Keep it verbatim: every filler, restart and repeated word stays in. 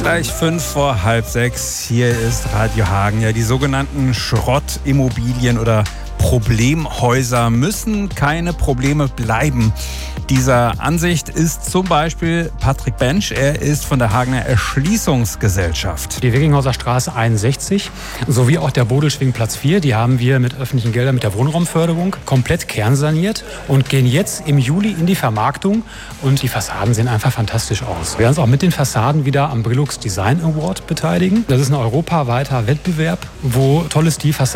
Gleich fünf vor halb sechs. Hier ist Radio Hagen. Ja, die sogenannten Schrottimmobilien oder Problemhäuser müssen keine Probleme bleiben. Dieser Ansicht ist zum Beispiel Patrick Bensch. Er ist von der Hagener Erschließungsgesellschaft. Die Wickinghauser Straße einundsechzig sowie auch der Bodelschwingplatz vier, die haben wir mit öffentlichen Geldern, mit der Wohnraumförderung komplett kernsaniert und gehen jetzt im Juli in die Vermarktung. Und die Fassaden sehen einfach fantastisch aus. Wir werden uns auch mit den Fassaden wieder am Brillux Design Award beteiligen. Das ist ein europaweiter Wettbewerb, wo tolle Stilfassaden